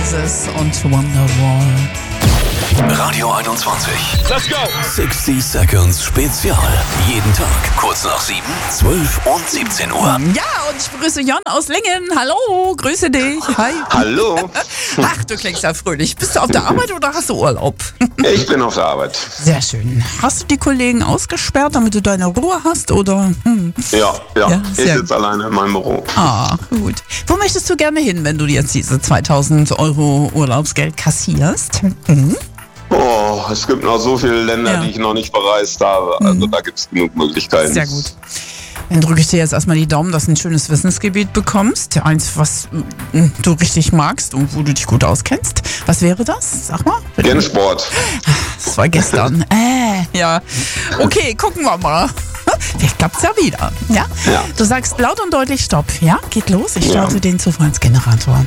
Oasis und Wonderwall. Radio 21. Let's go! 60 Seconds Spezial. Jeden Tag kurz nach 7, 12 und 17 Uhr. Ja, und ich begrüße Jon aus Lingen. Hallo, grüße dich. Hi. Hallo. Ach, du klingst ja fröhlich. Bist du auf der Arbeit oder hast du Urlaub? Ich bin auf der Arbeit. Sehr schön. Hast du die Kollegen ausgesperrt, damit du deine Ruhe hast, oder? Ja, ich sehr sitze alleine in meinem Büro. Ah, gut. Wo möchtest du gerne hin, wenn du jetzt diese 2000 Euro Urlaubsgeld kassierst? Oh, es gibt noch so viele Länder, die ich noch nicht bereist habe. Also da gibt es genug Möglichkeiten. Sehr gut. Dann drücke ich dir jetzt erstmal die Daumen, dass du ein schönes Wissensgebiet bekommst. Eins, was du richtig magst und wo du dich gut auskennst. Was wäre das? Sag mal. Gerne Sport. Das war gestern. Ja. Okay, gucken wir mal. Vielleicht klappt's ja wieder. Ja? Ja. Du sagst laut und deutlich Stopp. Ja, geht los. Ich starte den Zufallsgenerator.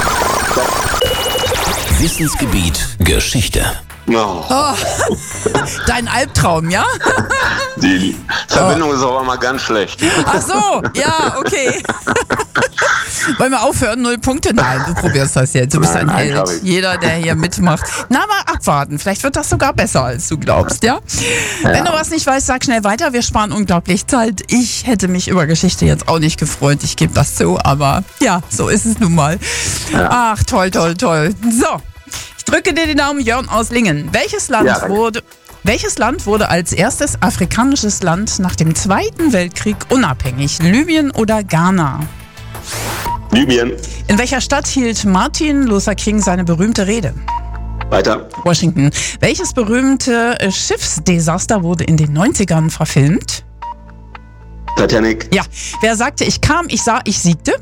Wissensgebiet Geschichte. Oh, Dein Albtraum, ja? die Verbindung ist aber mal ganz schlecht. Ach so, ja, okay. Wollen wir aufhören? 0 Punkte? Nein, du probierst das jetzt. Du bist ein Nein, hab Held. ich. Jeder, der hier mitmacht. Na, mal abwarten. Vielleicht wird das sogar besser, als du glaubst, ja? Wenn du was nicht weißt, sag schnell weiter. Wir sparen unglaublich Zeit. Ich hätte mich über Geschichte jetzt auch nicht gefreut. Ich gebe das zu, aber ja, so ist es nun mal. Ja. Ach, toll, toll, toll. So, ich drücke dir die Daumen, Jörn aus Lingen. Welches Land wurde als erstes afrikanisches Land nach dem Zweiten Weltkrieg unabhängig? Libyen oder Ghana? Libyen. In welcher Stadt hielt Martin Luther King seine berühmte Rede? Weiter. Washington. Welches berühmte Schiffsdesaster wurde in den 90ern verfilmt? Titanic. Ja. Wer sagte, ich kam, ich sah, ich siegte?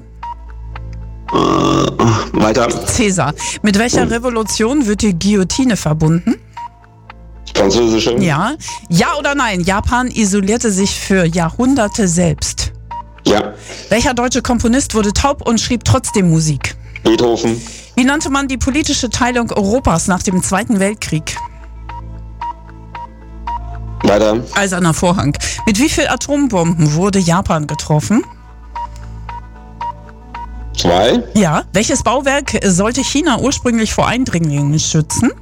Weiter. Cäsar. Mit welcher Revolution wird die Guillotine verbunden? Französische. Ja. Ja oder nein? Japan isolierte sich für Jahrhunderte selbst. Ja. Welcher deutsche Komponist wurde taub und schrieb trotzdem Musik? Beethoven. Wie nannte man die politische Teilung Europas nach dem Zweiten Weltkrieg? Weiter. Eiserner Vorhang. Mit wie vielen Atombomben wurde Japan getroffen? 2. Ja. Welches Bauwerk sollte China ursprünglich vor Eindringlingen schützen?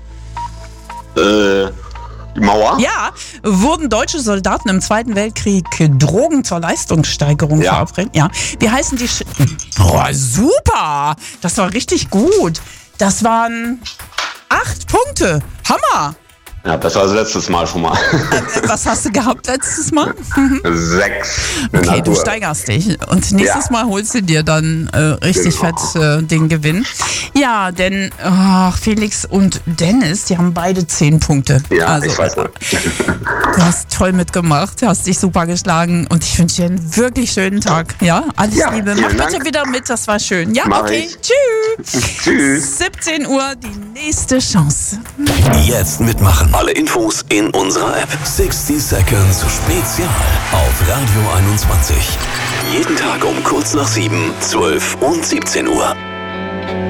Die Mauer. Ja. Wurden deutsche Soldaten im Zweiten Weltkrieg Drogen zur Leistungssteigerung Ja. verabredet? Ja. Wie heißen die Boah, super! Das war richtig gut. Das waren 8 Punkte. Hammer! Ja, besser als letztes Mal schon mal. Was hast du gehabt letztes Mal? 6. Okay, du steigerst dich. Und nächstes Mal holst du dir dann richtig Genau. fett den Gewinn. Ja, denn Felix und Dennis, die haben beide 10 Punkte. Ja, Also, ich weiß nicht. du hast toll mitgemacht, hast dich super geschlagen und ich wünsche dir einen wirklich schönen Tag. Ja, alles Ja, Liebe. vielen Mach bitte Dank. wieder mit, das war schön. Ja, Mach okay. ich. Tschüss. Tschüss. 17 Uhr, die nächste Chance. Jetzt mitmachen. Alle Infos in unserer App. 60 Seconds Spezial auf Radio 21. Jeden Tag um kurz nach 7, 12 und 17 Uhr.